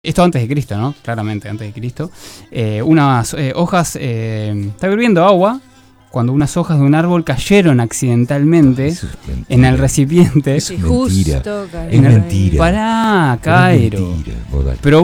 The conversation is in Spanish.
Esto antes de Cristo, ¿no? Claramente, antes de Cristo. Unas hojas... está hirviendo agua cuando unas hojas de un árbol cayeron accidentalmente en el recipiente. Eso es mentira. Justo Es mentira. Pará, Cairo. Es mentira. Vos dale. Pero